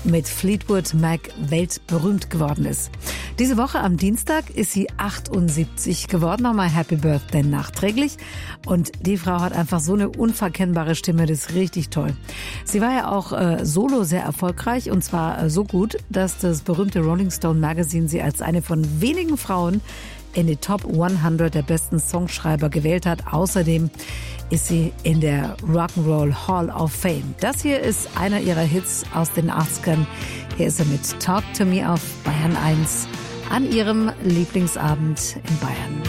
mit Fleetwood Mac weltberühmt geworden ist. Diese Woche am Dienstag ist sie 78 geworden. Nochmal Happy Birthday nachträglich. Und die Frau hat einfach so eine unverkennbare Stimme, das ist richtig toll. Sie war ja auch solo sehr erfolgreich und zwar so gut, dass das berühmte Rolling Stone Magazine sie als eine von wenigen Frauen in die Top 100 der besten Songschreiber gewählt hat. Außerdem ist sie in der Rock'n'Roll Hall of Fame. Das hier ist einer ihrer Hits aus den 80ern. Hier ist er mit Talk to Me auf Bayern 1 an ihrem Lieblingsabend in Bayern.